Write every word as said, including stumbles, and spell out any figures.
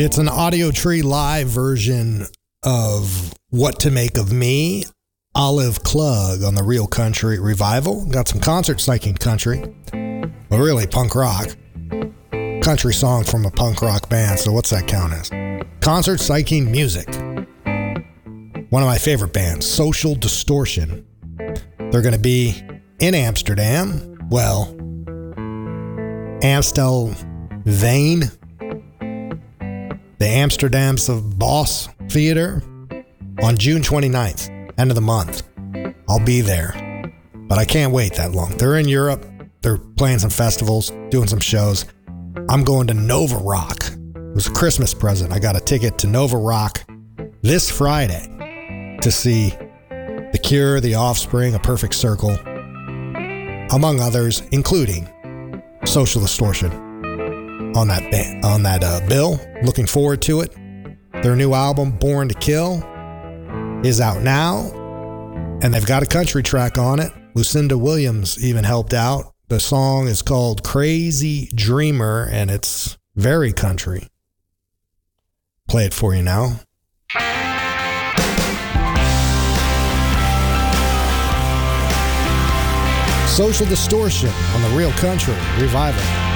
It's an Audio Tree live version of What to Make of Me, Olive Klug on the Real Country Revival. Got some concert psyching country, but really punk rock. Country song from a punk rock band, so what's that count as? Concert psyching music. One of my favorite bands, Social Distortion. They're going to be in Amsterdam. Well, Amstel Veen, the Amsterdam's of Boss Theater, on June twenty-ninth, end of the month. I'll be there, but I can't wait that long. They're in Europe. They're playing some festivals, doing some shows. I'm going to Nova Rock. It was a Christmas present. I got a ticket to Nova Rock this Friday to see The Cure, The Offspring, A Perfect Circle, among others, including Social Distortion on that band, on that uh, bill. Looking forward to it. Their new album, Born to Kill, is out now, and they've got a country track on it. Lucinda Williams even helped out. The song is called Crazy Dreamer, and it's very country. Play it for you now. Social Distortion on the Real Country Revival.